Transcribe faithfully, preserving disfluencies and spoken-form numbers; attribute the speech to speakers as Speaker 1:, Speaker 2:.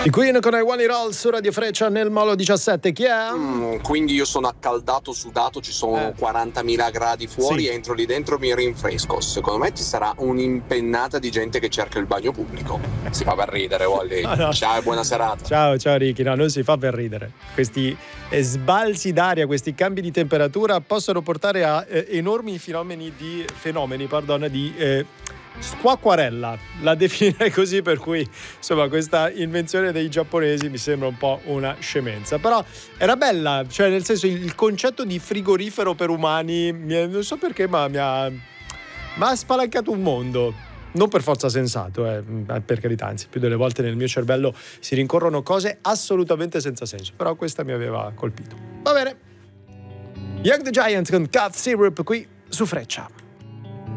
Speaker 1: I Queen con I Want It All su Radio Freccia nel Molo diciassette. Chi è?
Speaker 2: Mm, quindi io sono accaldato, sudato, ci sono
Speaker 1: Eh.
Speaker 2: quarantamila gradi fuori,
Speaker 1: Sì.
Speaker 2: entro lì dentro mi rinfresco. Secondo me ci sarà un'impennata di gente che cerca il bagno pubblico. Si fa per ridere, Wally.
Speaker 1: No, no.
Speaker 2: Ciao e buona serata.
Speaker 1: Ciao, ciao Ricky, no, non si fa per ridere. Questi eh, sbalzi d'aria, questi cambi di temperatura possono portare a eh, enormi fenomeni di fenomeni, pardon, di eh, squacquarella, la definirei così, per cui insomma questa invenzione dei giapponesi mi sembra un po' una scemenza, però era bella, cioè nel senso il concetto di frigorifero per umani mi è- non so perché ma mi ha, mi ha spalancato un mondo. Non per forza sensato, eh, per carità, anzi più delle volte nel mio cervello si rincorrono cose assolutamente senza senso, però questa mi aveva colpito. Va bene, Young the Giant con Cat Syrup qui su Freccia.